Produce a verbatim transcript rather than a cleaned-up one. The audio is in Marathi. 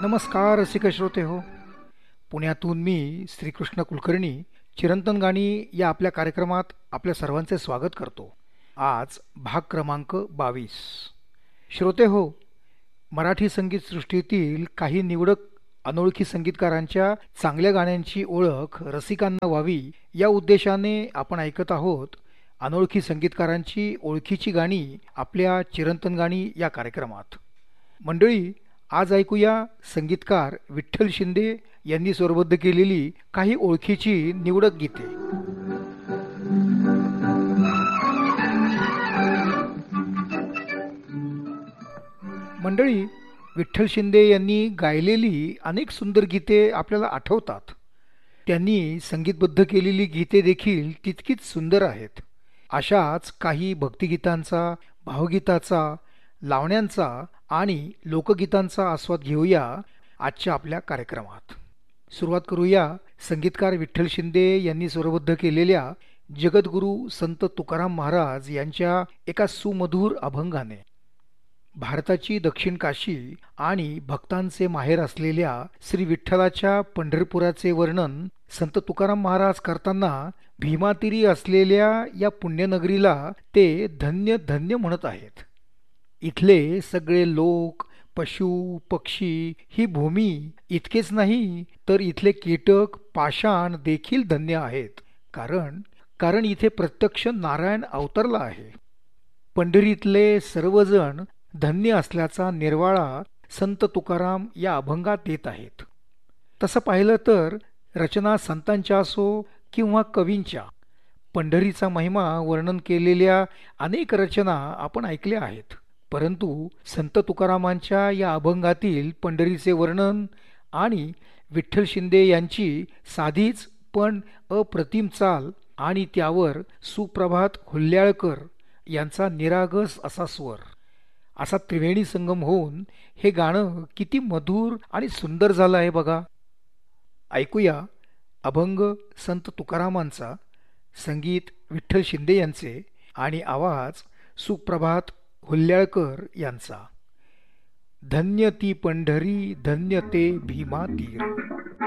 नमस्कार रसिक श्रोते हो. पुण्यातून मी श्रीकृष्ण कुलकर्णी चिरंतन गाणी या आपल्या कार्यक्रमात आपल्या सर्वांचे स्वागत करतो. आज भाग क्रमांक बावीस. श्रोते हो, मराठी संगीत सृष्टीतील काही निवडक अनोळखी संगीतकारांच्या चांगल्या गाण्यांची ओळख रसिकांना व्हावी या उद्देशाने आपण ऐकत आहोत अनोळखी संगीतकारांची ओळखीची गाणी आपल्या चिरंतन गाणी या कार्यक्रमात. मंडळी, आज ऐकूया संगीतकार विठ्ठल शिंदे यांनी स्वरबद्ध केलेली काही ओळखीची निवडक गीते. मंडळी, विठ्ठल शिंदे यांनी गायलेली अनेक सुंदर गीते आपल्याला आठवतात. त्यांनी संगीतबद्ध केलेली गीते देखील तितकीच सुंदर आहेत. अशाच काही भक्तिगीतांचा, भावगीताचा, लावण्यांचा आणि लोकगीतांचा आस्वाद घेऊया आजच्या आपल्या कार्यक्रमात. सुरुवात करूया संगीतकार विठ्ठल शिंदे यांनी स्वरबद्ध केलेल्या जगद्गुरू संत तुकाराम महाराज यांच्या एका सुमधुर अभंगाने. भारताची दक्षिण काशी आणि भक्तांचे माहेर असलेल्या श्री विठ्ठलाच्या पंढरपुराचे वर्णन संत तुकाराम महाराज करताना भीमातीरी असलेल्या या पुण्यनगरीला ते धन्य धन्य म्हणत आहेत. इथले सगळे लोक, पशु, पक्षी, ही भूमी इतकेच नाही तर इथले कीटक, पाषाण देखील धन्य आहेत. कारण कारण इथे प्रत्यक्ष नारायण अवतरला आहे. पंढरीतले सर्वजण धन्य असल्याचा निर्वाळा संत तुकाराम या अभंगात देत आहेत. तसं पाहिलं तर रचना संतांच्या असो किंवा कवींच्या, पंढरीचा महिमा वर्णन केलेल्या अनेक रचना आपण ऐकल्या आहेत. परंतु संत तुकारामांच्या या अभंगातील पंढरीचे वर्णन आणि विठ्ठल शिंदे यांची साधीच पण अप्रतिम चाल आणि त्यावर सुप्रभात हुल्ल्याळकर यांचा निरागस असा स्वर, असा त्रिवेणी संगम होऊन हे गाणं किती मधुर आणि सुंदर झालं आहे बघा. ऐकूया अभंग संत तुकारामांचा, संगीत विठ्ठल शिंदे यांचे आणि आवाज सुप्रभात हुल्ल्याळकर यांचा. धन्य ती पंढरी, धन्य ते भीमा तीर.